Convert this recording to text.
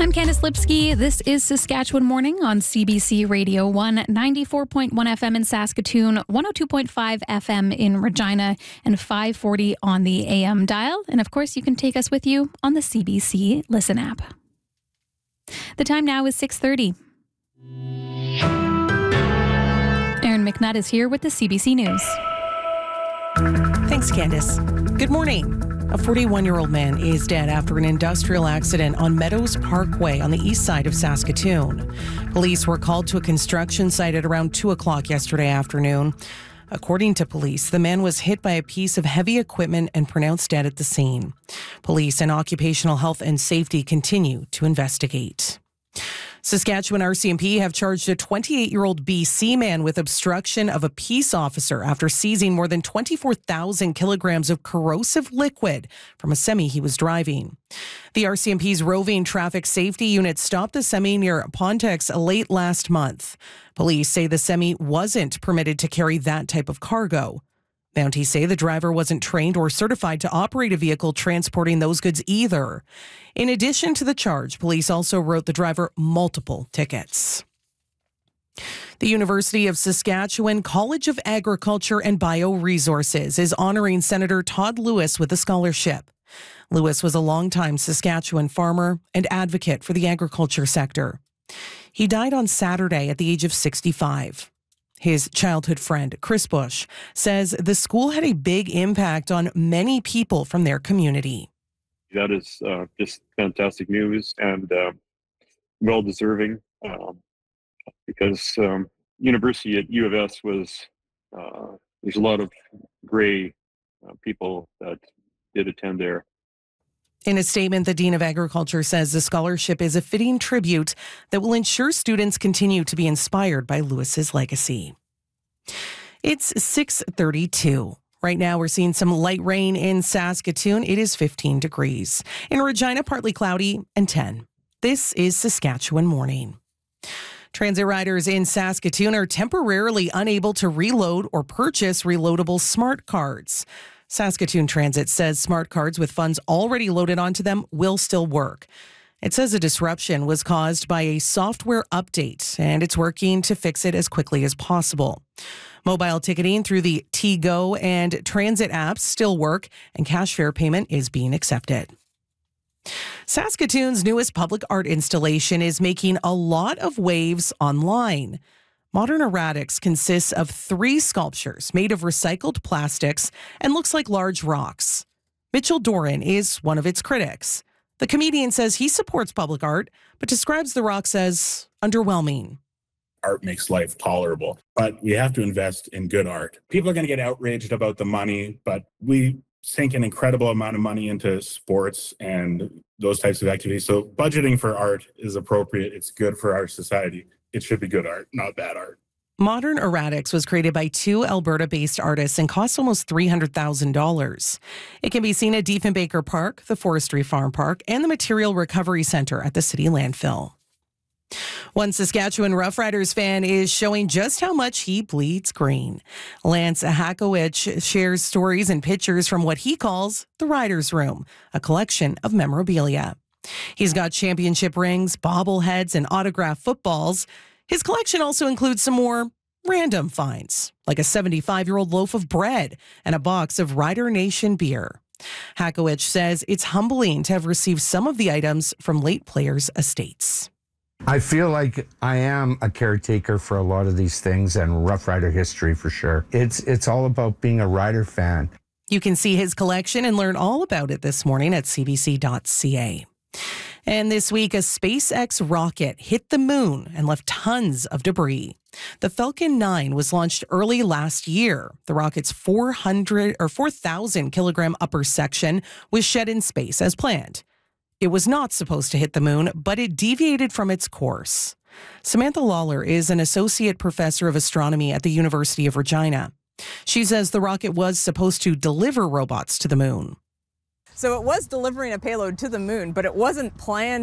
I'm Candice Lipsky. This is Saskatchewan Morning on CBC Radio 1, 94.1 FM in Saskatoon, 102.5 FM in Regina, and 540 on the AM dial. And of course, you can take us with you on the CBC Listen app. The time now is 6:30. Erin McNutt is here with the CBC News. Thanks, Candice. Good morning. A 41-year-old man is dead after an industrial accident on Meadows Parkway on the east side of Saskatoon. Police were called to a construction site at around 2 o'clock yesterday afternoon. According to police, the man was hit by a piece of heavy equipment and pronounced dead at the scene. Police and Occupational Health and Safety continue to investigate. Saskatchewan RCMP have charged a 28-year-old BC man with obstruction of a peace officer after seizing more than 24,000 kilograms of corrosive liquid from a semi he was driving. The RCMP's roving traffic safety unit stopped the semi near Pontex late last month. Police say the semi wasn't permitted to carry that type of cargo. Mounties say the driver wasn't trained or certified to operate a vehicle transporting those goods either. In addition to the charge, police also wrote the driver multiple tickets. The University of Saskatchewan College of Agriculture and Bioresources is honoring Senator Todd Lewis with a scholarship. Lewis was a longtime Saskatchewan farmer and advocate for the agriculture sector. He died on Saturday at the age of 65. His childhood friend, Chris Bush, says the school had a big impact on many people from their community. That is just fantastic news and well-deserving because university at U of S was, there's a lot of gray people that did attend there. In a statement, the Dean of Agriculture says the scholarship is a fitting tribute that will ensure students continue to be inspired by Lewis's legacy. It's 6:32. Right now, we're seeing some light rain in Saskatoon. It is 15 degrees. In Regina, partly cloudy and 10. This is Saskatchewan Morning. Transit riders in Saskatoon are temporarily unable to reload or purchase reloadable smart cards. Saskatoon Transit says smart cards with funds already loaded onto them will still work. It says a disruption was caused by a software update, and it's working to fix it as quickly as possible. Mobile ticketing through the TGO and Transit apps still work, and cash fare payment is being accepted. Saskatoon's newest public art installation is making a lot of waves online. Modern Erratics consists of 3 sculptures made of recycled plastics and looks like large rocks. Mitchell Doran is one of its critics. The comedian says he supports public art, but describes the rocks as underwhelming. Art makes life tolerable, but we have to invest in good art. People are going to get outraged about the money, but we sink an incredible amount of money into sports and those types of activities. So budgeting for art is appropriate. It's good for our society. It should be good art, not bad art. Modern Erratics was created by 2 Alberta-based artists and costs almost $300,000. It can be seen at Diefenbaker Park, the Forestry Farm Park, and the Material Recovery Centre at the City Landfill. One Saskatchewan Roughriders fan is showing just how much he bleeds green. Lance Hakowicz shares stories and pictures from what he calls the Riders Room, a collection of memorabilia. He's got championship rings, bobbleheads, and autographed footballs. His collection also includes some more random finds, like a 75-year-old loaf of bread and a box of Rider Nation beer. Hakowicz says it's humbling to have received some of the items from late players' estates. I feel like I am a caretaker for a lot of these things and Rough Rider history for sure. It's all about being a Rider fan. You can see his collection and learn all about it this morning at cbc.ca. And this week, a SpaceX rocket hit the moon and left tons of debris. The Falcon 9 was launched early last year. The rocket's 4,000 kilogram upper section was shed in space as planned. It was not supposed to hit the moon, but it deviated from its course. Samantha Lawler is an associate professor of astronomy at the University of Regina. She says the rocket was supposed to deliver robots to the moon. So it was delivering a payload to the moon, but it wasn't planned